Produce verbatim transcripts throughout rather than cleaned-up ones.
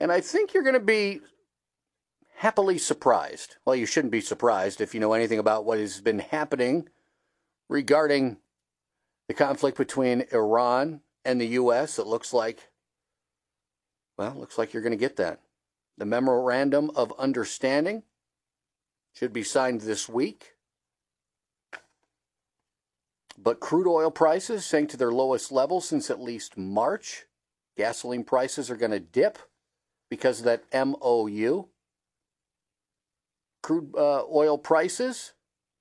And I think you're going to be happily surprised. Well, you shouldn't be surprised if you know anything about what has been happening regarding the conflict between Iran and the U S. It looks like, well, it looks like you're going to get that. The Memorandum of Understanding should be signed this week. But crude oil prices sank to their lowest level since at least March. Gasoline prices are going to dip because of that M O U. Crude uh, oil prices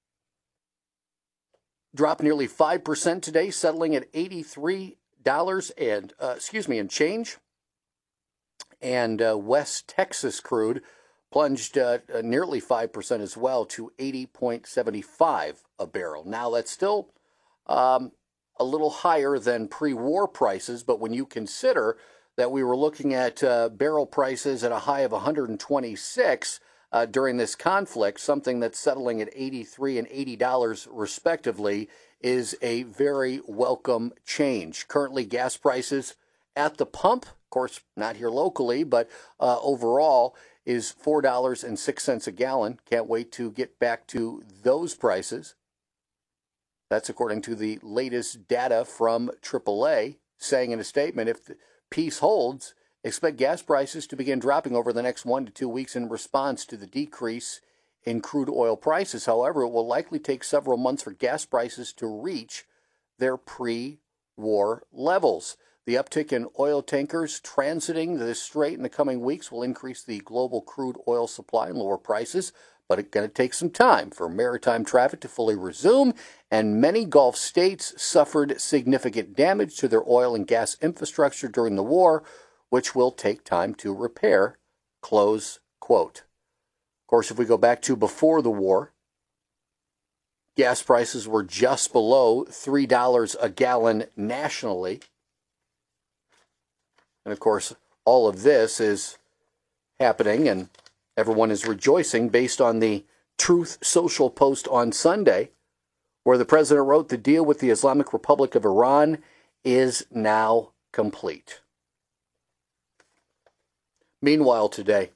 dropped nearly five percent today, settling at eighty-three dollars and, uh, excuse me, and change. And uh, West Texas crude plunged uh, uh, nearly five percent as well to eighty point seven five a barrel. Now, that's still um, a little higher than pre-war prices, but when you consider that we were looking at uh, barrel prices at a high of one hundred twenty-six uh, during this conflict, something that's settling at eighty-three and eighty dollars respectively, is a very welcome change. Currently, gas prices at the pump, of course, not here locally, but uh, overall, is four dollars and six cents a gallon. Can't wait to get back to those prices. That's according to the latest data from triple A, saying in a statement, if the peace holds, expect gas prices to begin dropping over the next one to two weeks in response to the decrease in crude oil prices. However, it will likely take several months for gas prices to reach their pre-war levels. The uptick in oil tankers transiting the strait in the coming weeks will increase the global crude oil supply and lower prices, but it's going to take some time for maritime traffic to fully resume, and many Gulf states suffered significant damage to their oil and gas infrastructure during the war, which will take time to repair, close quote. Of course, if we go back to before the war, gas prices were just below three dollars a gallon nationally. And of course, all of this is happening and everyone is rejoicing based on the Truth Social post on Sunday, where the president wrote, the deal with the Islamic Republic of Iran is now complete. Meanwhile, today,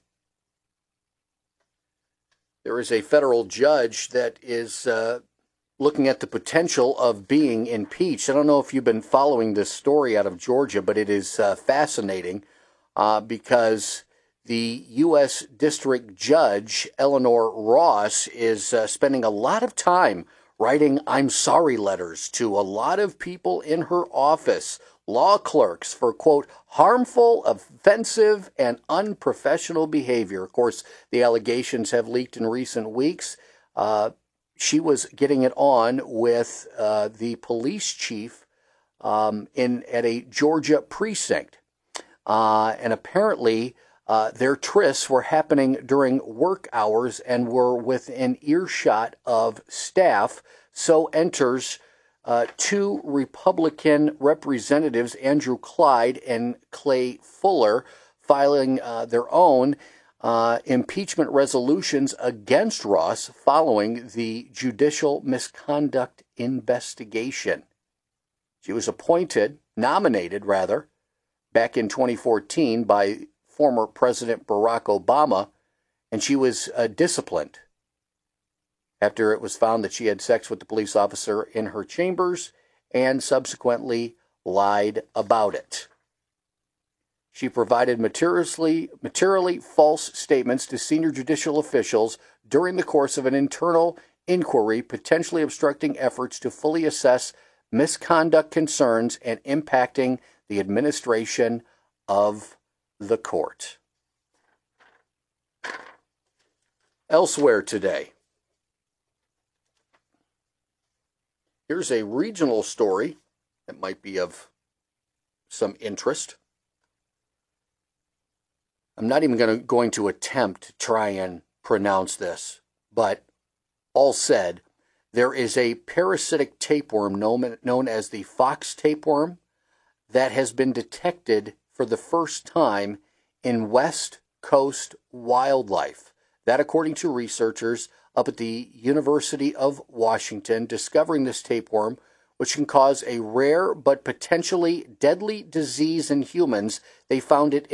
there is a federal judge that is uh, looking at the potential of being impeached. I don't know if you've been following this story out of Georgia, but it is uh, fascinating uh, because the U S District Judge, Eleanor Ross, is uh, spending a lot of time writing I'm sorry letters to a lot of people in her office, law clerks, for, quote, harmful, offensive, and unprofessional behavior. Of course, the allegations have leaked in recent weeks. Uh, she was getting it on with uh, the police chief um, in at a Georgia precinct. Uh, and apparently uh, their trysts were happening during work hours and were within earshot of staff. So enters uh, two Republican representatives, Andrew Clyde and Clay Fuller, filing uh, their own Uh, impeachment resolutions against Ross following the judicial misconduct investigation. She was appointed, nominated rather, back in twenty fourteen by former President Barack Obama, and she was uh, disciplined after it was found that she had sex with the police officer in her chambers and subsequently lied about it. She provided materially, materially false statements to senior judicial officials during the course of an internal inquiry, potentially obstructing efforts to fully assess misconduct concerns and impacting the administration of the court. Elsewhere today, here's a regional story that might be of some interest. I'm not even gonna, going to attempt to try and pronounce this, but all said, there is a parasitic tapeworm known, known as the fox tapeworm that has been detected for the first time in West Coast wildlife. That, according to researchers up at the University of Washington, discovering this tapeworm, which can cause a rare but potentially deadly disease in humans. They found it